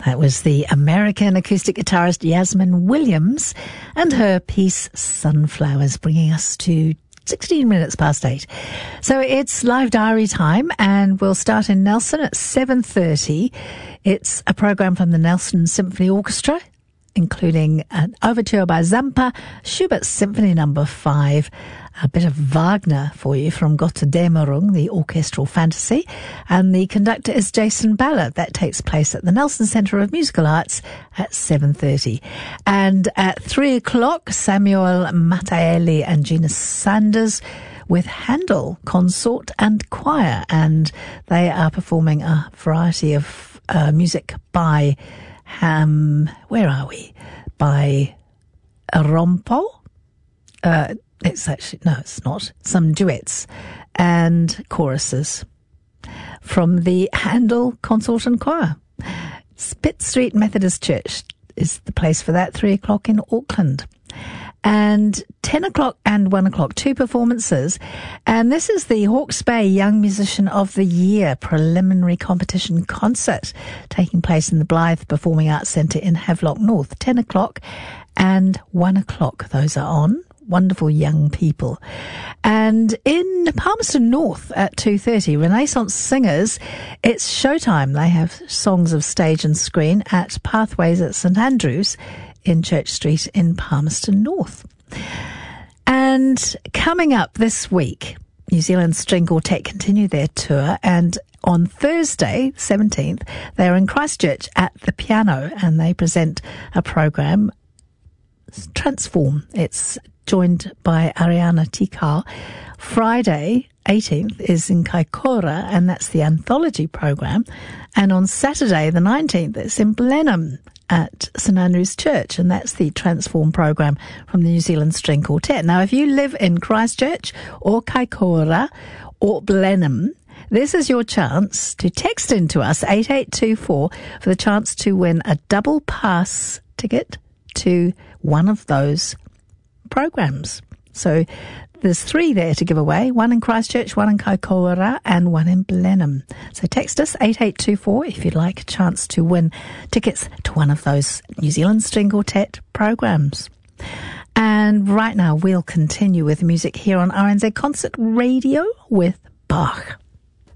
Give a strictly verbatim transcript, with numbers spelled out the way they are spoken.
That was the American acoustic guitarist Yasmin Williams and her piece Sunflowers, bringing us to sixteen minutes past eight. So it's live diary time, and we'll start in Nelson at seven thirty. It's a program from the Nelson Symphony Orchestra, including an overture by Zampa, Schubert's Symphony Number Five, a bit of Wagner for you from Götterdämmerung, the orchestral fantasy, and the conductor is Jason Ballard. That takes place at the Nelson Centre of Musical Arts at seven thirty. And at three o'clock, Samuel Mattielli and Gina Sanders with Handel Consort and Choir, and they are performing a variety of uh, music by Um, where are we? By Rompo? Uh, it's actually, no, it's not. Some duets and choruses from the Handel Consort and Choir. Pitt Street Methodist Church is the place for that, three o'clock in Auckland. And ten o'clock and one o'clock, two performances. And this is the Hawke's Bay Young Musician of the Year preliminary competition concert taking place in the Blythe Performing Arts Centre in Havelock North. ten o'clock and one o'clock, those are on. Wonderful young people. And in Palmerston North at two thirty, Renaissance Singers, it's showtime. They have songs of stage and screen at Pathways at St Andrews in Church Street in Palmerston North. And coming up this week, New Zealand String Quartet continue their tour, and on Thursday, seventeenth, they're in Christchurch at the Piano, and they present a program, Transform. It's joined by Ariana Tikal. Friday, eighteenth, is in Kaikoura, and that's the anthology program. And on Saturday, the nineteenth, it's in Blenheim at St Andrew's Church, and that's the Transform program from the New Zealand String Quartet. Now, if you live in Christchurch or Kaikoura or Blenheim, this is your chance to text into us, eight eight two four, for the chance to win a double pass ticket to one of those programs. So there's three there to give away, one in Christchurch, one in Kaikoura, and one in Blenheim. So text us, eight eight two four, if you'd like a chance to win tickets to one of those New Zealand String Quartet programs. And right now, we'll continue with music here on R N Z Concert Radio with Bach.